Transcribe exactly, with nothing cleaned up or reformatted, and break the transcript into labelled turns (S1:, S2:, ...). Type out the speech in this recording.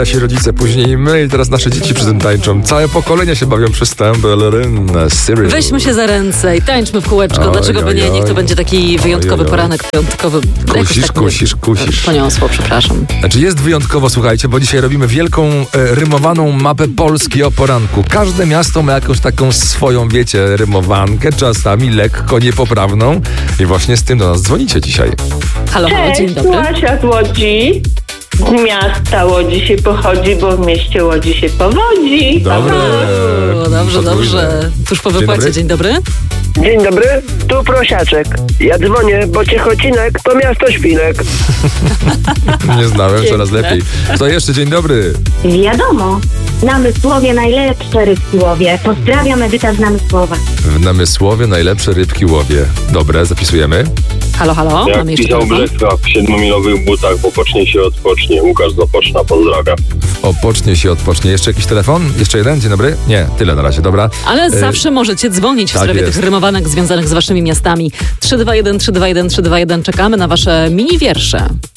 S1: Nasi rodzice, później my i teraz nasze dzieci przy tym tańczą. Całe pokolenia się bawią przez tę balerynę.
S2: Weźmy się za ręce i tańczmy w kółeczko.
S1: Oj,
S2: Dlaczego by
S1: oj,
S2: nie? Niech to
S1: oj.
S2: będzie taki wyjątkowy
S1: Oj, oj, oj.
S2: poranek, wyjątkowy...
S1: Kusisz,
S2: tak
S1: kusisz, kusisz.
S2: Poniosło, przepraszam.
S1: Znaczy jest wyjątkowo, słuchajcie, bo dzisiaj robimy wielką, e, rymowaną mapę Polski o poranku. Każde miasto ma jakąś taką swoją, wiecie, rymowankę, czasami lekko niepoprawną. I właśnie z tym do nas dzwonicie dzisiaj.
S2: Halo, halo,
S3: Cześć,
S2: dzień dobry.
S3: Łasia z Łodzi. Z miasta Łodzi się pochodzi, bo w mieście Łodzi się powodzi.
S1: Dobre.
S2: O, dobrze,
S1: Podwójne.
S2: dobrze. Tuż po
S1: Dzień
S2: wypłacie,
S1: dobry.
S2: dzień dobry.
S4: Dzień dobry, tu Prosiaczek. Ja dzwonię, bo Ciechocinek to miasto świnek.
S1: Nie znałem, coraz
S2: Piękne.
S1: lepiej. Kto jeszcze? Dzień dobry.
S5: Wiadomo, w Namysłowie najlepsze rybki łowie. Pozdrawiam, Edyta z Namysłowa.
S1: W Namysłowie najlepsze rybki łowie. Dobre, zapisujemy.
S2: Halo, halo.
S6: Jak
S2: Mamy jeszcze
S6: pisał
S2: telefon?
S6: Brzechwa w siedmiomilowych butach, bo pocznie się odpocznie. Łukasz Zapoczna, pozdrawia.
S1: Opocznie się odpocznie. Jeszcze jakiś telefon? Jeszcze jeden? Dzień dobry? Nie, tyle na razie, dobra.
S2: Ale
S1: E,
S2: zawsze możecie dzwonić w
S1: tak
S2: sprawie
S1: jest.
S2: tych rymowanek związanych z waszymi miastami. trzy dwa jeden, trzy dwa jeden, trzy dwa jeden. Czekamy na wasze mini wiersze.